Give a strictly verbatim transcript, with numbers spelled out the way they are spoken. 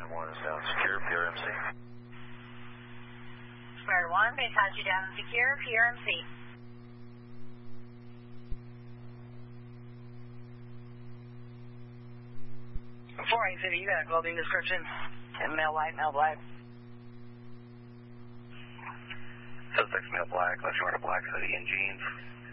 one is down secure, P R M C. Square one, base has you down secure, P R M C. four eight City, you got a clothing description? And male white, male black. Suspect's male black, left shoulder black hoodie and jeans.